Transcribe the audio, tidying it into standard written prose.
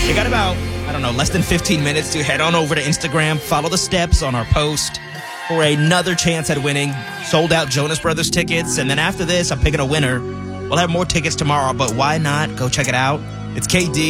You got about, less than 15 minutes to head on over to Instagram, follow the steps on our post for another chance at winning sold-out Jonas Brothers tickets. And then after this, I'm picking a winner. We'll have more tickets tomorrow, but why not? Go check it out. It's KD.